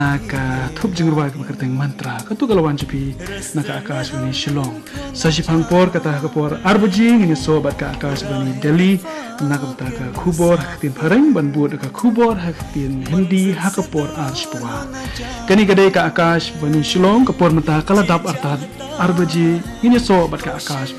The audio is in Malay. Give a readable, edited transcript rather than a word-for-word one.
Naka thup jingruwa ka makarteng mantra ka tu kalawan chupi naka akas bani Shillong sashi phangpor kata ka por arbajing ini sobat ka akas bani Delhi naka bata ka khubor haktin phareng ban bud ka khubor haktin Hindi hakapor arshpwa kani kadai ka akas bani Shillong ka por mata kala dap arta arbaji ini sobat ka akas